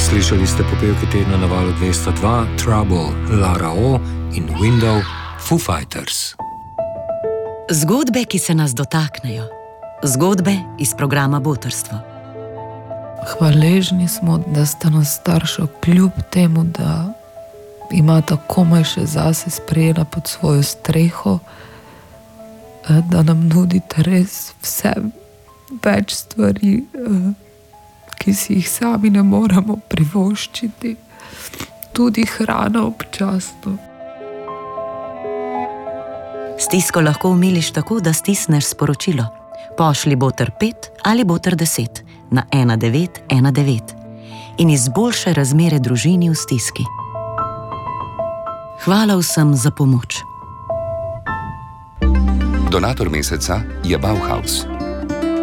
Slišali ste popevki tedna na valu 202, Trouble, Lara O in Window, Foo Fighters. Zgodbe, ki se nas dotaknejo. Zgodbe iz programa Botrstvo. Hvaležni smo, da sta nas starša kljub temu, da imata komaj še zase sprejela pod svojo streho, da nam nudita res vse več stvari, ki si jih sami ne moremo privoščiti. Tudi hrana občasno. Stisko lahko umiliš tako, da stisneš sporočilo. Pošli Botr 5 ali Botr 10 na 1919 in izboljšaj razmere družini v stiski. Hvala vsem za pomoč. Donator meseca je Bauhaus.